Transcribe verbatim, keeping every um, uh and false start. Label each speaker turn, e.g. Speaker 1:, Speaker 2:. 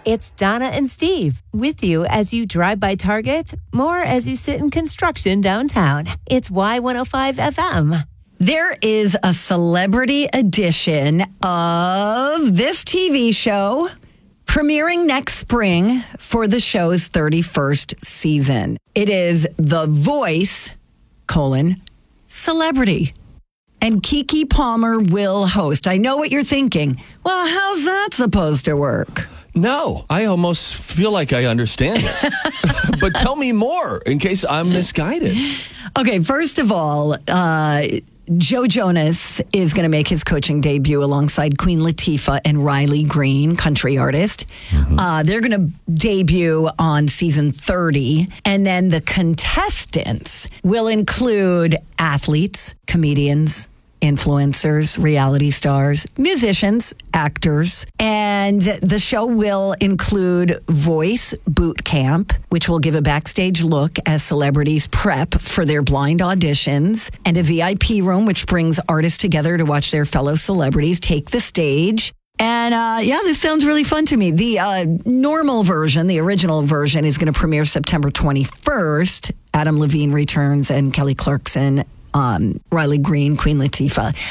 Speaker 1: It's Donna and Steve with you as you drive by Target, more as you sit in construction downtown. It's Y one oh five F M.
Speaker 2: There is a celebrity edition of this T V show premiering next spring for the show's thirty-first season. It is The Voice, colon, Celebrity. And Keke Palmer will host. I know what you're thinking. Well, how's that supposed to work?
Speaker 3: No, I almost feel like I understand it. But tell me more in case I'm misguided.
Speaker 2: Okay, first of all, uh, Joe Jonas is going to make his coaching debut alongside Queen Latifah and Riley Green, country artist. Mm-hmm. Uh, they're going to debut on season thirty. And then the contestants will include athletes, comedians, influencers, reality stars, musicians, actors. And the show will include Voice Boot Camp, which will give a backstage look as celebrities prep for their blind auditions, and a V I P room, which brings artists together to watch their fellow celebrities take the stage. And uh, yeah, this sounds really fun to me. The uh, normal version, the original version, is going to premiere September twenty-first. Adam Levine returns and Kelly Clarkson, Um, Riley Green, Queen Latifah.